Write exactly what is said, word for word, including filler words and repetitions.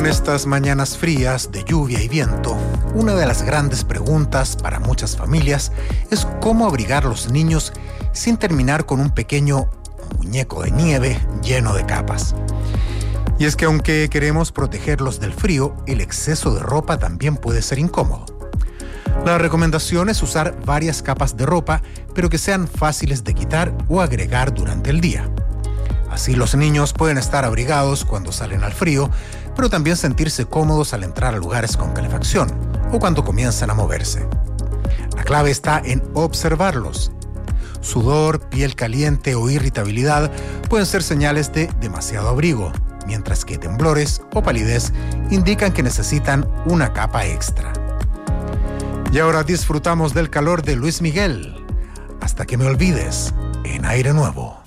Con estas mañanas frías de lluvia y viento, una de las grandes preguntas para muchas familias es cómo abrigar a los niños sin terminar con un pequeño muñeco de nieve lleno de capas. Y es que aunque queremos protegerlos del frío, el exceso de ropa también puede ser incómodo. La recomendación es usar varias capas de ropa, pero que sean fáciles de quitar o agregar durante el día. Así los niños pueden estar abrigados cuando salen al frío, pero también sentirse cómodos al entrar a lugares con calefacción o cuando comienzan a moverse. La clave está en observarlos. Sudor, piel caliente o irritabilidad pueden ser señales de demasiado abrigo, mientras que temblores o palidez indican que necesitan una capa extra. Y ahora disfrutamos del calor de Luis Miguel, Hasta que me olvides, en Aire Nuevo.